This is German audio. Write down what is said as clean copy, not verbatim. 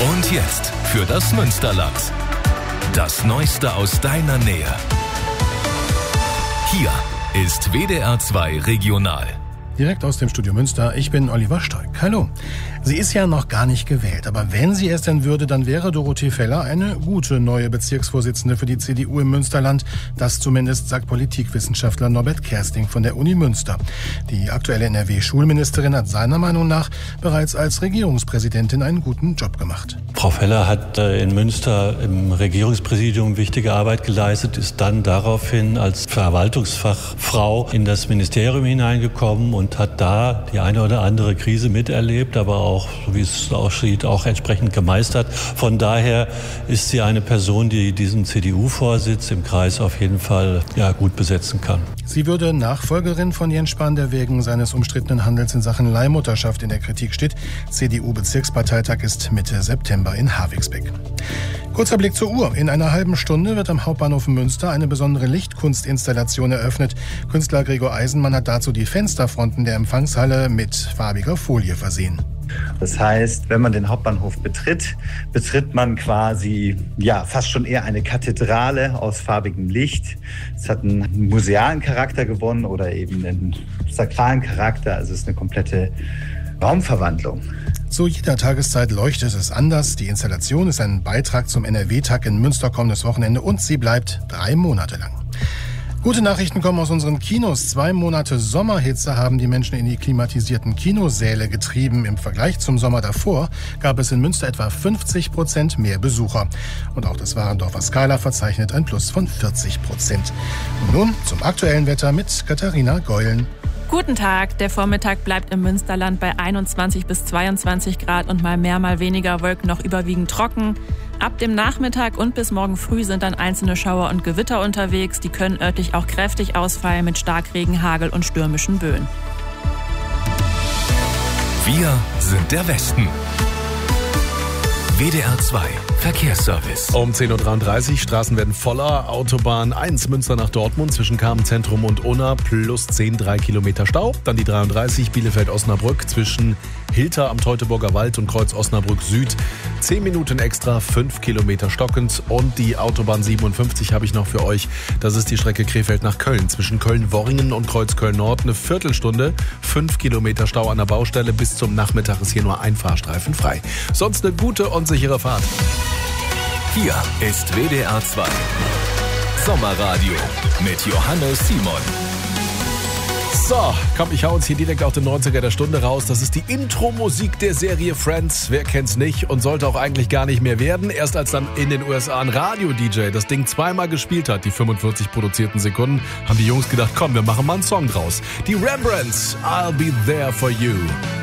Und jetzt für das Münsterland. Das Neueste aus deiner Nähe. Hier ist WDR 2 Regional. Direkt aus dem Studio Münster, ich bin Oliver Stoick. Hallo. Sie ist ja noch gar nicht gewählt, aber wenn sie es denn würde, dann wäre Dorothee Feller eine gute neue Bezirksvorsitzende für die CDU im Münsterland. Das zumindest sagt Politikwissenschaftler Norbert Kersting von der Uni Münster. Die aktuelle NRW-Schulministerin hat seiner Meinung nach bereits als Regierungspräsidentin einen guten Job gemacht. Frau Feller hat in Münster im Regierungspräsidium wichtige Arbeit geleistet, ist dann daraufhin als Verwaltungsfachfrau in das Ministerium hineingekommen und hat da die eine oder andere Krise miterlebt, aber auch, so wie es aussieht, auch entsprechend gemeistert. Von daher ist sie eine Person, die diesen CDU-Vorsitz im Kreis auf jeden Fall gut besetzen kann. Sie würde Nachfolgerin von Jens Spahn, der wegen seines umstrittenen Handels in Sachen Leihmutterschaft in der Kritik steht. CDU-Bezirksparteitag ist Mitte September in Havixbeck. Kurzer Blick zur Uhr. In einer halben Stunde wird am Hauptbahnhof Münster eine besondere Lichtkunstinstallation eröffnet. Künstler Gregor Eisenmann hat dazu die Fensterfronten der Empfangshalle mit farbiger Folie versehen. Das heißt, wenn man den Hauptbahnhof betritt man quasi fast schon eher eine Kathedrale aus farbigem Licht. Es hat einen musealen Charakter gewonnen oder eben einen sakralen Charakter. Also es ist eine komplette Raumverwandlung. Zu jeder Tageszeit leuchtet es anders. Die Installation ist ein Beitrag zum NRW-Tag in Münster kommendes Wochenende und sie bleibt 3 Monate lang. Gute Nachrichten kommen aus unseren Kinos. 2 Monate Sommerhitze haben die Menschen in die klimatisierten Kinosäle getrieben. Im Vergleich zum Sommer davor gab es in Münster etwa 50% mehr Besucher. Und auch das Warendorfer Scala verzeichnet ein Plus von 40%. Und nun zum aktuellen Wetter mit Katharina Geulen. Guten Tag. Der Vormittag bleibt im Münsterland bei 21 bis 22 Grad und mal mehr, mal weniger Wolken, noch überwiegend trocken. Ab dem Nachmittag und bis morgen früh sind dann einzelne Schauer und Gewitter unterwegs. Die können örtlich auch kräftig ausfallen mit Starkregen, Hagel und stürmischen Böen. Wir sind der Westen. WDR 2 Verkehrsservice. Um 10.33 Uhr, Straßen werden voller. Autobahn 1 Münster nach Dortmund zwischen Carmen-Zentrum und Unna plus 3 Kilometer Stau. Dann die 33 Bielefeld-Osnabrück zwischen Hilter am Teutoburger Wald und Kreuz Osnabrück Süd. 10 Minuten extra, 5 Kilometer stockend. Und die Autobahn 57 habe ich noch für euch. Das ist die Strecke Krefeld nach Köln. Zwischen Köln-Worringen und Kreuz Köln-Nord eine Viertelstunde. 5 Kilometer Stau an der Baustelle. Bis zum Nachmittag ist hier nur ein Fahrstreifen frei. Sonst eine gute und sichere Fahrt. Hier ist WDR 2 Sommerradio mit Johannes Simon. So, komm, ich hau uns hier direkt auch den 90er der Stunde raus. Das ist die Intro-Musik der Serie Friends. Wer kennt's nicht und sollte auch eigentlich gar nicht mehr werden. Erst als dann in den USA ein Radio-DJ das Ding zweimal gespielt hat, die 45 produzierten Sekunden, haben die Jungs gedacht, komm, wir machen mal einen Song draus. Die Rembrandts, I'll Be There For You.